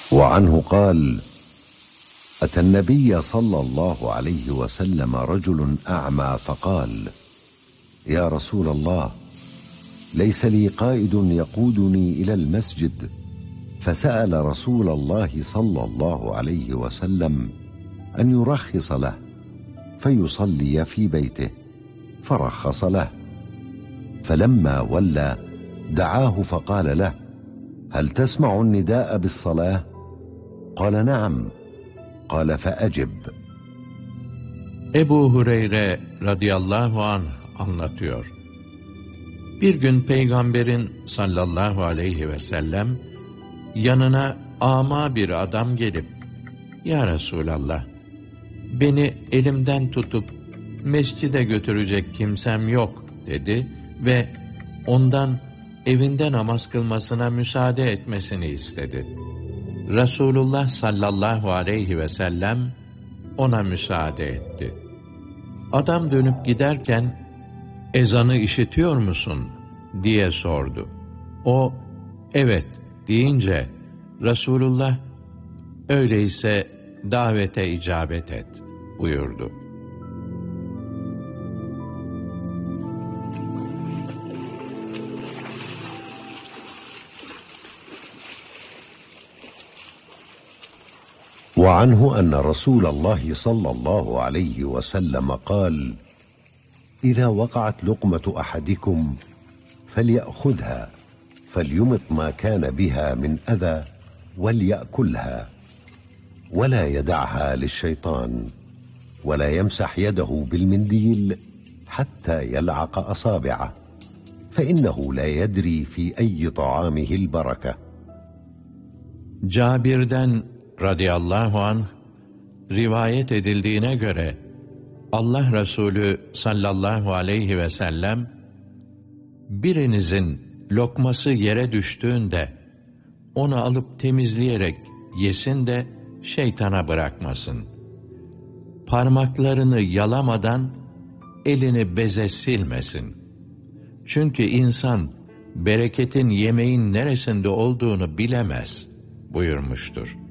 وعنه قال: أتى النبي صلى الله عليه وسلم رجل أعمى فقال: يا رسول الله، ليس لي قائد يقودني إلى المسجد، فسأل رسول الله صلى الله عليه وسلم أن يرخص له فيصلي في بيته، فرخص له. فلما ولى دعاه فقال له: هل تسمع النداء بالصلاة؟ قال: نعم. قال: فأجب. Ebu Hureyre radıyallahu anh anlatıyor. Bir gün Peygamberin sallallahu aleyhi ve sellem yanına ama bir adam gelip, "Ya Resulallah, beni elimden tutup mescide götürecek kimsem yok," dedi ve ondan evinde namaz kılmasına müsaade etmesini istedi. Resulullah sallallahu aleyhi ve sellem ona müsaade etti. Adam dönüp giderken, "Ezanı işitiyor musun?" diye sordu. O, "Evet," deyince Resulullah, "Öyleyse davete icabet et," buyurdu. وعنه أن رسول الله صلى الله عليه وسلم قال: إذا وقعت لقمة أحدكم فليأخذها فليمط ما كان بها من أذى وليأكلها، ولا يدعها للشيطان، ولا يمسح يده بالمنديل حتى يلعق أصابعه، فإنه لا يدري في أي طعامه البركة. Cabir'den radıyallahu anh rivayet edildiğine göre Allah Resulü sallallahu aleyhi ve sellem, birinizin lokması yere düştüğünde onu alıp temizleyerek yesin de şeytana bırakmasın. Parmaklarını yalamadan elini beze silmesin. Çünkü insan bereketin yemeğin neresinde olduğunu bilemez buyurmuştur.